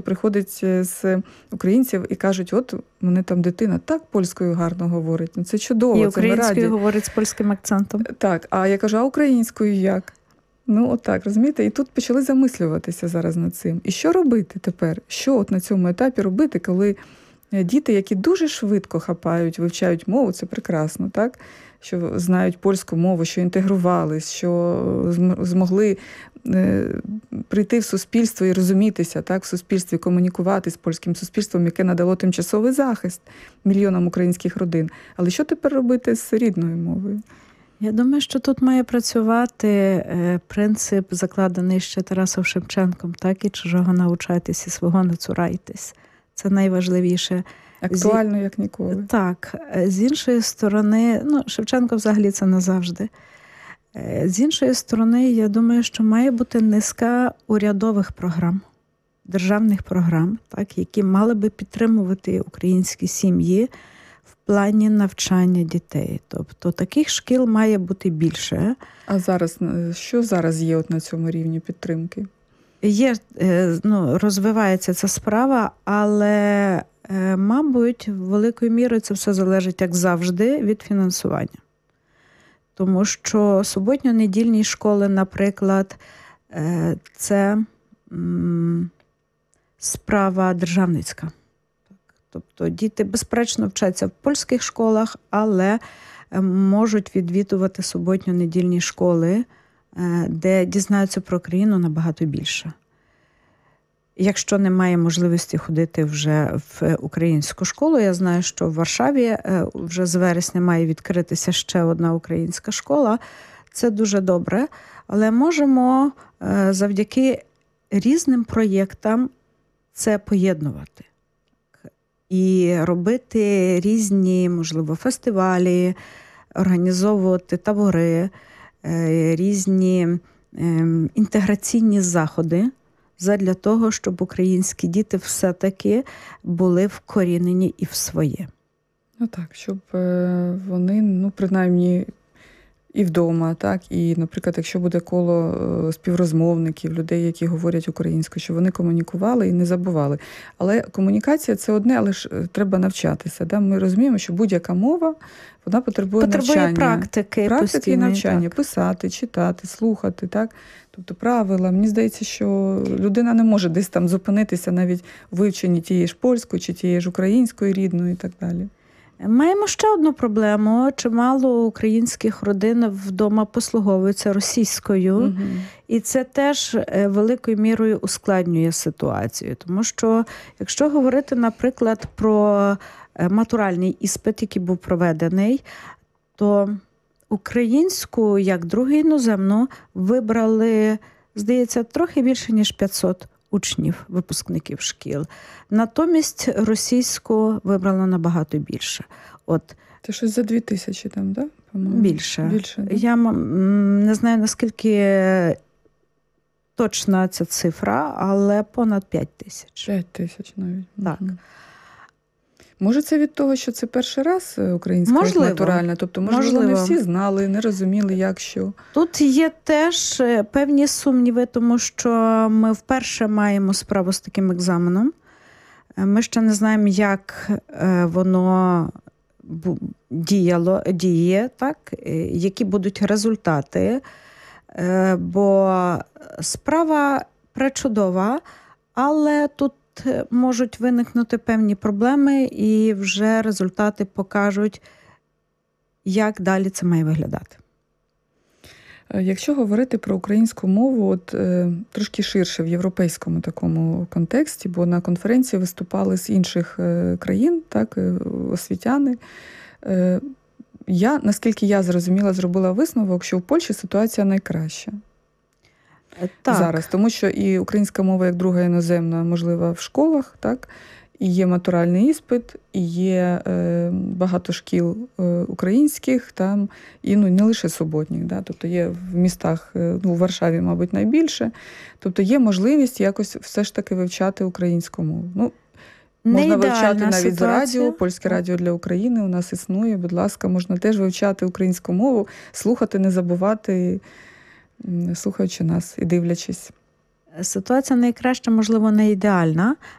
приходить з українців і кажуть, от мене там дитина так польською гарно говорить. Ну, це чудово, і українською говорить з польським акцентом. Так, а я кажу, а українською як? Ну, отак, розумієте? І тут почали замислюватися зараз над цим. І що робити тепер? Що от на цьому етапі робити, коли діти, які дуже швидко хапають, вивчають мову, це прекрасно, так? Що знають польську мову, що інтегрувались, що змогли прийти в суспільство і розумітися, так, в суспільстві, комунікувати з польським суспільством, яке надало тимчасовий захист мільйонам українських родин. Але що тепер робити з рідною мовою? Я думаю, що тут має працювати принцип, закладений ще Тарасом Шевченком, так, і чужого навчайтесь, і свого не цурайтесь. Це найважливіше. Актуально, як ніколи. Так. З іншої сторони, Шевченко взагалі це назавжди. З іншої сторони, я думаю, що має бути низка урядових програм, державних програм, так, які мали би підтримувати українські сім'ї в плані навчання дітей. Тобто таких шкіл має бути більше. А зараз, що зараз є от на цьому рівні підтримки? Є, розвивається ця справа, але, мабуть, великою мірою це все залежить, як завжди, від фінансування. Тому що суботньо-недільні школи, наприклад, це справа державницька. Тобто діти, безперечно, вчаться в польських школах, але можуть відвідувати суботньо-недільні школи, де дізнаються про країну набагато більше. Якщо немає можливості ходити вже в українську школу, я знаю, що в Варшаві вже з вересня має відкритися ще одна українська школа. Це дуже добре, але можемо завдяки різним проєктам це поєднувати. І робити різні, можливо, фестивалі, організовувати табори, різні інтеграційні заходи задля того, щоб українські діти все-таки були вкорінені і в своє. Ну так, щоб вони, принаймні, і вдома, так, і, наприклад, якщо буде коло співрозмовників, людей, які говорять українською, щоб вони комунікували і не забували. Але комунікація – це одне, але ж треба навчатися. Да? Ми розуміємо, що будь-яка мова, вона потребує навчання. Практики і навчання. Так. Писати, читати, слухати, так? Тобто правила. Мені здається, що людина не може десь там зупинитися навіть в вивченні тієї ж польської чи тієї ж української рідної і так далі. Маємо ще одну проблему. Чимало українських родин вдома послуговуються російською. Угу. І це теж великою мірою ускладнює ситуацію. Тому що, якщо говорити, наприклад, про матуральний іспит, який був проведений, то українську, як другу іноземну, вибрали, здається, трохи більше, ніж 500 учнів, випускників шкіл. Натомість російську вибрало набагато більше. Це щось за 2000 там, так? Да? Більше. Да? Я не знаю, наскільки точна ця цифра, але понад 5000. 5000 навіть. Так. Угу. Може, це від того, що це перший раз українська натуральна? Тобто, можливо, не всі знали, не розуміли, як що. Тут є теж певні сумніви, тому що ми вперше маємо справу з таким екзаменом. Ми ще не знаємо, як воно діє, так? Які будуть результати. Бо справа пречудова, але тут можуть виникнути певні проблеми, і вже результати покажуть, як далі це має виглядати. Якщо говорити про українську мову трошки ширше в європейському такому контексті, бо на конференції виступали з інших країн, так, освітяни, наскільки я зрозуміла, зробила висновок, що в Польщі ситуація найкраща. Так. Зараз, тому що і українська мова як друга іноземна можлива в школах, так, і є матуральний іспит, і є багато шкіл українських, там, і не лише суботніх, да, тобто є в містах, у Варшаві, мабуть, найбільше, тобто є можливість якось все ж таки вивчати українську мову. Можна вивчати навіть з радіо, Польське радіо для України у нас існує, будь ласка, можна теж вивчати українську мову, слухати, не забувати, слухаючи нас і дивлячись. Ситуація найкраща, можливо, не ідеальна,